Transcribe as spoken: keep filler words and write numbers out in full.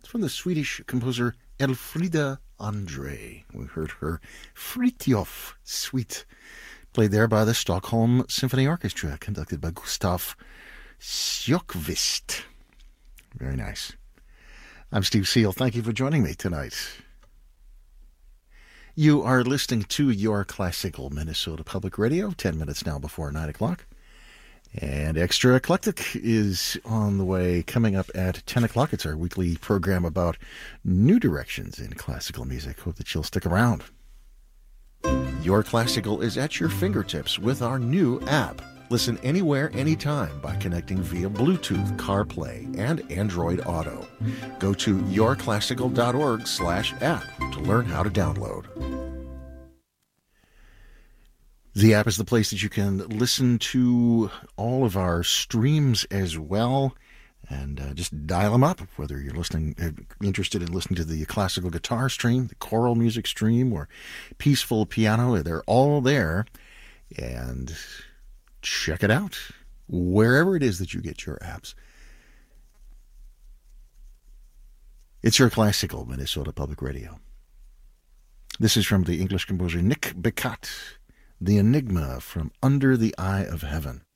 from the Swedish composer Elfrida Andre. We heard her Fritjof Suite, played there by the Stockholm Symphony Orchestra, conducted by Gustav Sjökvist. Very nice. I'm Steve Seal. Thank you for joining me tonight. You are listening to Your Classical Minnesota Public Radio, ten minutes now before nine o'clock. And Extra Eclectic is on the way, coming up at ten o'clock. It's our weekly program about new directions in classical music. Hope that you'll stick around. Your Classical is at your fingertips with our new app. Listen anywhere, anytime by connecting via Bluetooth, CarPlay, and Android Auto. Go to yourclassical.org slash app to learn how to download. The app is the place that you can listen to all of our streams as well, and uh, just dial them up, whether you're listening, uh, interested in listening to the classical guitar stream, the choral music stream, or peaceful piano. They're all there, and check it out wherever it is that you get your apps. It's Your Classical Minnesota Public Radio. This is from the English composer Nick Bekat, The Enigma from Under the Eye of Heaven.